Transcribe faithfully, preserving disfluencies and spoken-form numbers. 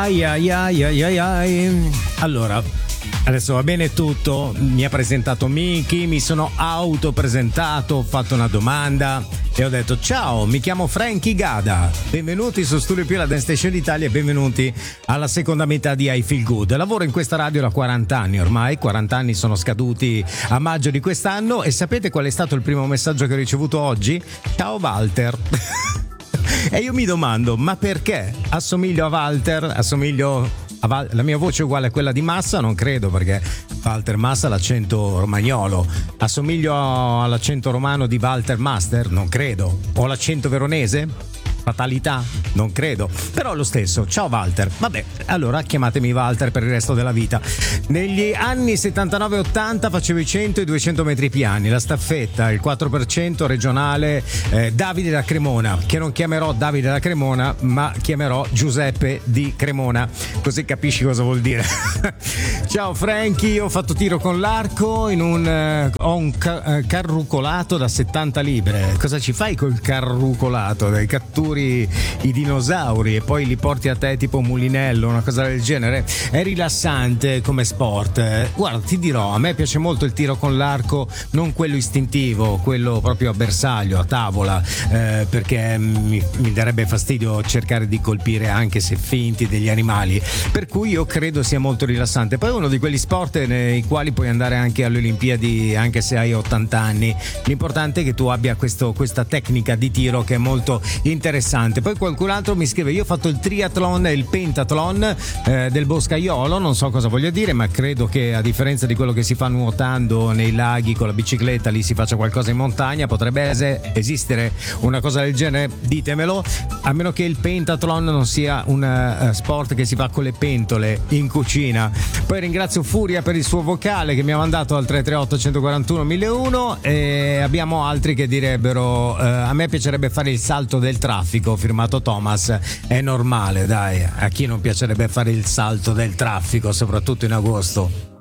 Ai ai ai ai ai ai. Allora, adesso va bene tutto, mi ha presentato Miki, mi sono autopresentato, ho fatto una domanda e ho detto ciao, mi chiamo Frankie Gada, benvenuti su Studio Più, la Dance Station Italia e benvenuti alla seconda metà di I Feel Good. Lavoro in questa radio da quaranta anni ormai, quaranta anni sono scaduti a maggio di quest'anno e sapete qual è stato il primo messaggio che ho ricevuto oggi? Ciao Walter. E io mi domando, ma perché? Assomiglio a Walter? Assomiglio a Val- la mia voce è uguale a quella di Massa? Non credo, perché Walter Massa ha l'accento romagnolo. Assomiglio all'accento romano di Walter Master? Non credo. Ho l'accento veronese? Fatalità? Non credo. Però lo stesso. Ciao Walter. Vabbè, allora chiamatemi Walter per il resto della vita. Negli anni settantanove ottanta facevo i cento e i duecento metri piani, la staffetta, il quattro per cento regionale eh, Davide da Cremona, che non chiamerò Davide da Cremona, ma chiamerò Giuseppe di Cremona. Così capisci cosa vuol dire. Ciao Frankie, ho fatto tiro con l'arco in un eh, ho un ca- eh, carrucolato da settanta libbre. Cosa ci fai col carrucolato? Dai catturi i dinosauri e poi li porti a te tipo un mulinello, una cosa del genere. È rilassante come sport. Guarda, ti dirò, a me piace molto il tiro con l'arco, non quello istintivo, quello proprio a bersaglio, a tavola, eh, perché mi, mi darebbe fastidio cercare di colpire, anche se finti, degli animali, per cui io credo sia molto rilassante. Poi è uno di quegli sport nei quali puoi andare anche alle Olimpiadi anche se hai ottanta anni. L'importante è che tu abbia questo, questa tecnica di tiro che è molto interessante. Poi qualcun altro mi scrive: io ho fatto il triathlon e il pentathlon eh, del Boscaiolo, non so cosa voglia dire, ma credo che a differenza di quello che si fa nuotando nei laghi con la bicicletta, lì si faccia qualcosa in montagna. Potrebbe esistere una cosa del genere, ditemelo, a meno che il pentathlon non sia un uh, sport che si fa con le pentole in cucina. Poi ringrazio Furia per il suo vocale che mi ha mandato al tre tre otto uno quattro uno uno zero uno e abbiamo altri che direbbero uh, a me piacerebbe fare il salto del traffico, firmato Thomas. È normale, dai, a chi non piacerebbe fare il salto del traffico, soprattutto in agosto?